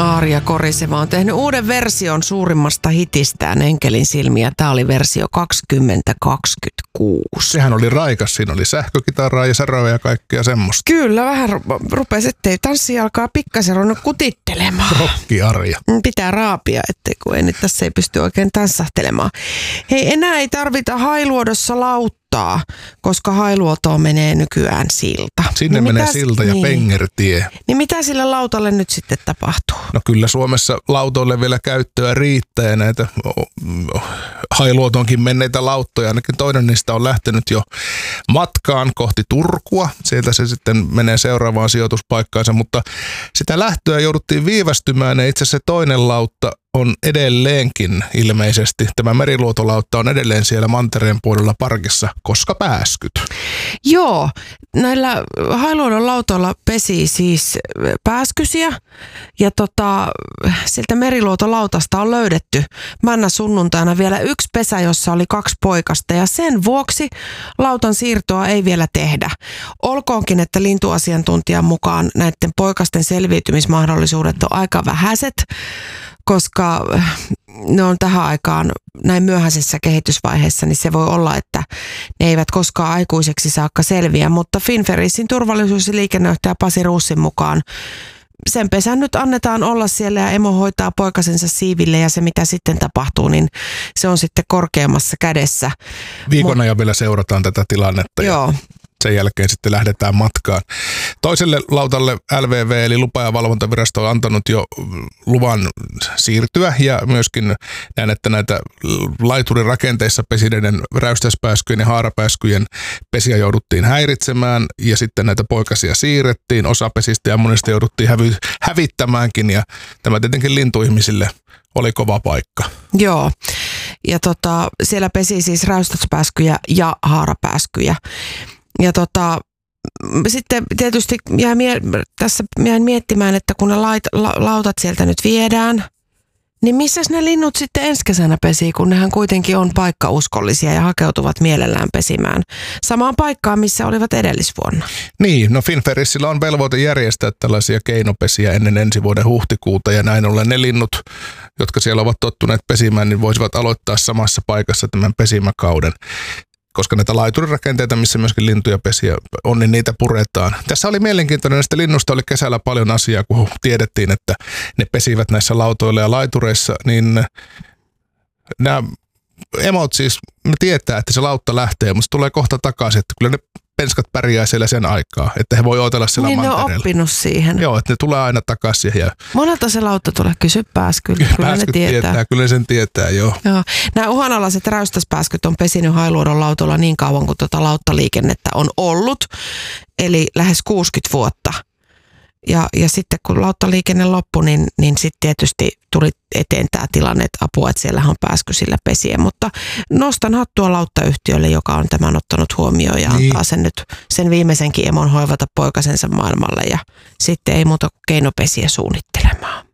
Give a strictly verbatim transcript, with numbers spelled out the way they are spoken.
Aaria Koriseva on tehnyt uuden version suurimmasta hitistään Enkelin silmiä. Tämä oli versio kaksituhattakaksikymmentäkuusi. Sehän oli raikas. Siinä oli sähkökitaraa ja säröä ja kaikkea semmoista. Kyllä, vähän rupesi, ettei tanssi alkaa pikkasen ruvennut kutittelemaan. Rokki Arja. Pitää raapia, ettei kun ei nyt tässä ei pysty oikein tanssahtelemaan. Hei, enää ei tarvita Hailuodossa lauttaa, koska Hailuotoon menee nykyään silta. Sinne niin menee mitä, silta ja niin, pengertie. Niin mitä sille lautalle nyt sitten tapahtuu? No kyllä Suomessa lautoille vielä käyttöä riittää ja näitä Hailuotonkin menneitä lauttoja. Ainakin toinen niistä on lähtenyt jo matkaan kohti Turkua. Sieltä se sitten menee seuraavaan sijoituspaikkaansa, mutta sitä lähtöä jouduttiin viivästymään ja itse asiassa se toinen lautta on edelleenkin ilmeisesti, tämä meriluotolautta on edelleen siellä mantereen puolella parkissa, koska pääskyt. Joo, näillä Hailuodon lautoilla pesii siis pääskysiä ja tota, siltä meriluotolautasta on löydetty männä sunnuntaina vielä yksi pesä, jossa oli kaksi poikasta ja sen vuoksi lautan siirtoa ei vielä tehdä. Olkoonkin, että lintuasiantuntijan mukaan näiden poikasten selviytymismahdollisuudet on aika vähäiset, koska ne on tähän aikaan näin myöhäisessä kehitysvaiheessa, niin se voi olla, että ne eivät koskaan aikuiseksi saakka selviä. Mutta Finferrisin turvallisuus- ja liikennejohtaja Pasi Ruussin mukaan sen pesän nyt annetaan olla siellä ja emo hoitaa poikasensa siiville ja se mitä sitten tapahtuu, niin se on sitten korkeammassa kädessä. Viikon ajan vielä seurataan tätä tilannetta. Joo. Ja sen jälkeen sitten lähdetään matkaan. Toiselle lautalle L V V eli lupa- ja valvontavirasto on antanut jo luvan siirtyä ja myöskin näen, että näitä laiturirakenteissa pesineiden räystäspääskyjen ja haarapääskyjen pesiä jouduttiin häiritsemään ja sitten näitä poikasia siirrettiin. Osa pesistä ja monista jouduttiin hävy- hävittämäänkin ja tämä tietenkin lintuihmisille oli kova paikka. Joo. Ja tota, siellä pesi siis räystäspääskyjä ja haarapääskyjä. Ja tota, sitten tietysti jäin mie- tässä jäin miettimään, että kun ne lait, la, lautat sieltä nyt viedään, niin missäs ne linnut sitten ensi kesänä pesii, kun nehän kuitenkin on paikkauskollisia ja hakeutuvat mielellään pesimään samaan paikkaan, missä olivat edellisvuonna. Niin, no Finferrissillä on velvoite järjestää tällaisia keinopesiä ennen ensi vuoden huhtikuuta ja näin ollen ne linnut, jotka siellä ovat tottuneet pesimään, niin voisivat aloittaa samassa paikassa tämän pesimäkauden. Koska näitä laiturirakenteita, missä myöskin lintuja pesiä on, niin niitä puretaan. Tässä oli mielenkiintoinen, näistä linnusta oli kesällä paljon asiaa, kun tiedettiin, että ne pesivät näissä lautoilla ja laitureissa, niin nämä emot siis, ne tietää, että se lautta lähtee, mutta se tulee kohta takaisin, että kyllä ne penskat pärjää siellä sen aikaa, että he voi odotella siellä niin mantereella. Niin ne on oppinut siihen. Joo, että ne tulee aina takaisin. Ja monelta se lautta tulee, kysy pääskyt, kyllä, kyllä ne tietää. tietää. Kyllä sen tietää, joo. joo. Nämä uhanalaiset räystäspääskyt on pesinyt Hailuodon lautolla niin kauan kuin tuota lauttaliikennettä on ollut, eli lähes kuusikymmentä vuotta. Ja, ja sitten kun lauttaliikenne loppui, niin, niin sitten tietysti tuli eteen tämä tilanne, että apua, että siellähän on pääskysillä pesiä. Mutta nostan hattua lauttayhtiölle, joka on tämän ottanut huomioon ja niin antaa sen nyt sen viimeisenkin emon hoivata poikasensa maailmalle. Ja sitten ei muuta kuin keinopesiä suunnittelemaan.